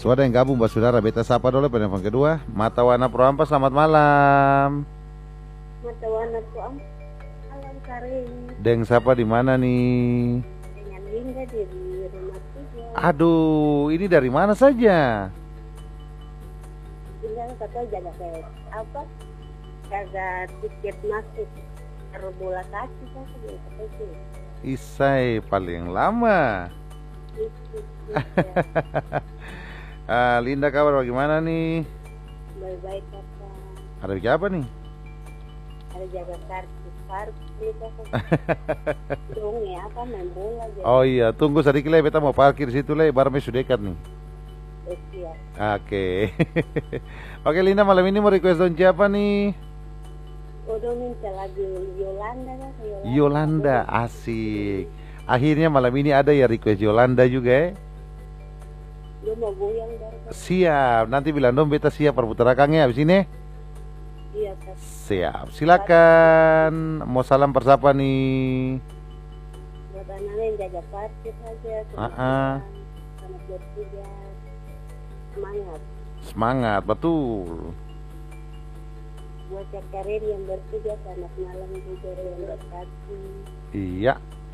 Suara yang gabung saudara, beta sapa dulu penelpon kedua. Mata Warna Proampa, selamat malam. Mata Warna Proampa, malam Karing. Deng sapa di mana nih? Dengan Linda di rumah tiga. Aduh, ini dari mana saja? Linda kata jaga kayak apa? Jaga tiket masuk bola kaki kan gitu. Isai paling lama. Linda, kabar bagaimana nih? Baik-baik kata. Ada bikin apa nih? Ada jaga kartu gitu. Dong ya apa main bola aja. Oh iya, tunggu sedikit lah, beta mau parkir situ lah, barangnya sudah dekat nih. Iya. Oke. Oke Linda, malam ini mau request dong siapa nih? Udah minta lagu Yolanda kan? Yolanda, asik. Akhirnya malam ini ada ya request Yolanda juga ya. Dia mau goyang dari. Siap, nanti bilang dong beta siap perputarannya habis ini. Iya Kak. Siap, silakan. Mau salam persapa nih? Buat anak yang jaga parkir saja. Sama bertugas. Semangat. Semangat, betul. Buat karir yang bertugas, anak malam juga yang berkati. Iya.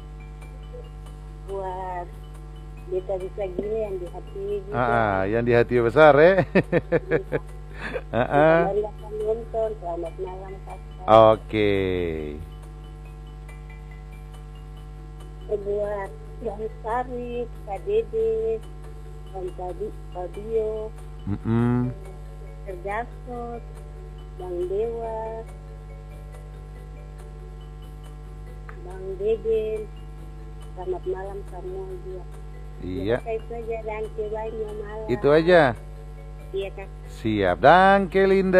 Buat kita bisa gini yang di hati juga. Yang di hati besar ya. Kita nonton, selamat malam kakak. Oke. Buat yang Sarif, Kak Dede, dan Fabio, Terjasot, Bang Dewa, Bang Deden, selamat malam semua juga. Iya. Itu aja, dan banyak malam. Itu aja. Iya Kak. Siap, dan Linda.